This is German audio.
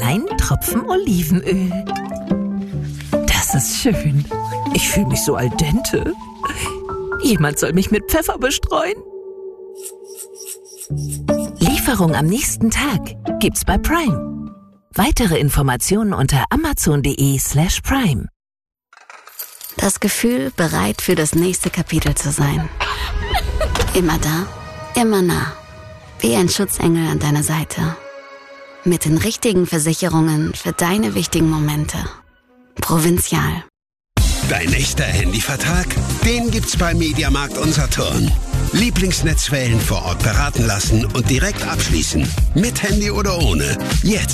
ein Tropfen Olivenöl. Das ist schön. Ich fühle mich so al dente. Jemand soll mich mit Pfeffer bestreuen. Lieferung am nächsten Tag gibt's bei Prime. Weitere Informationen unter amazon.de/prime. Das Gefühl, bereit für das nächste Kapitel zu sein. Immer da, immer nah. Wie ein Schutzengel an deiner Seite. Mit den richtigen Versicherungen für deine wichtigen Momente. Provinzial. Dein echter Handyvertrag? Den gibt's bei Mediamarkt und Saturn. Lieblingsnetzwellen vor Ort beraten lassen und direkt abschließen. Mit Handy oder ohne. Jetzt